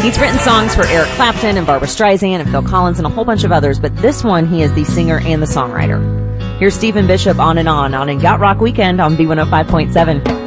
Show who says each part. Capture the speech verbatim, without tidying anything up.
Speaker 1: He's written songs for Eric Clapton and Barbra Streisand and Phil Collins and a whole bunch of others, but this one he is the singer and the songwriter. Here's Stephen Bishop, On and On, on In Yacht Rock Weekend on B one oh five point seven.